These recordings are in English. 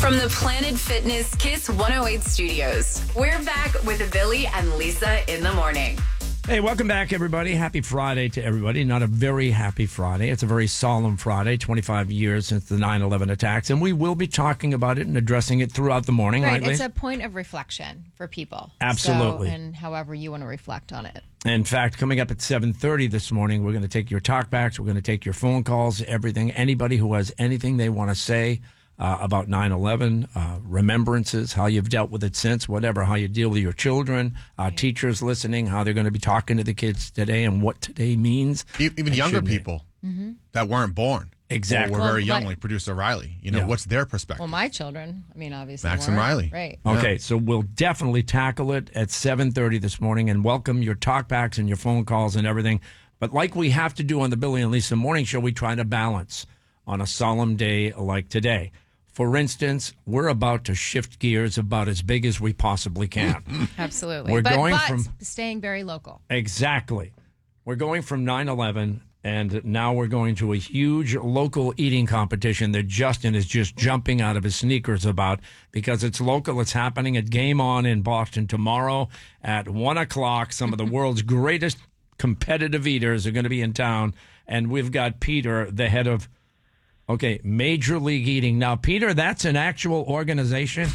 From the Planet Fitness Kiss 108 studios, we're back with Billy and Lisa in the morning. Hey, welcome back, everybody. Happy Friday to everybody. Not a very happy Friday. It's a very solemn Friday, 25 years since the 9/11 attacks, and we will be talking about it and addressing it throughout the morning. Right, Lee? it's a point of reflection for people. Absolutely. So, and however you want to reflect on it. In fact, coming up at 7:30 this morning, we're going to take your talkbacks. We're going to take your phone calls, everything. Anybody who has anything they want to say about 9/11, remembrances, how you've dealt with it since, whatever, how you deal with your children, teachers listening, how they're going to be talking to the kids today and what today means. Even younger people that weren't born. Exactly. Or were very young, like producer Riley. What's their perspective? Well, my children, obviously. Max and Riley. Right. Okay, so we'll definitely tackle it at 7:30 this morning and welcome your talkbacks and your phone calls and everything. But like we have to do on the Billy and Lisa Morning Show, we try to balance on a solemn day like today. For instance, we're about to shift gears about as big as we possibly can. Absolutely. We're but going from staying very local. Exactly. We're going from 9/11, and now we're going to a huge local eating competition that Justin is just jumping out of his sneakers about because it's local. It's happening at Game On in Boston tomorrow at 1 o'clock. Some of the world's greatest competitive eaters are going to be in town, and we've got Peter, the head of Major League Eating. Now, Peter, that's an actual organization?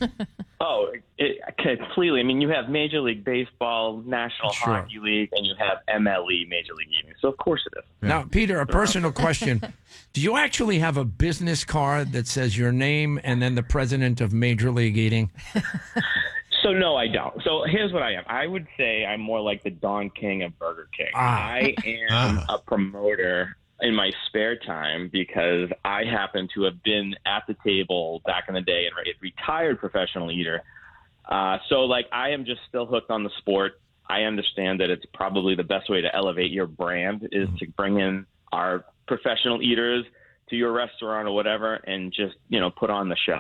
Completely. You have Major League Baseball, National Hockey League, and you have MLE, Major League Eating. So, of course it is. Now, Peter, a personal question. Do you actually have a business card that says your name and then the president of Major League Eating? So, no, I don't. So, here's what I am. I would say I'm more like the Don King of Burger King. I am a promoter in my spare time because I happen to have been at the table back in the day and a retired professional eater. I am just still hooked on the sport. I understand that it's probably the best way to elevate your brand is to bring in our professional eaters to your restaurant or whatever and just, put on the show.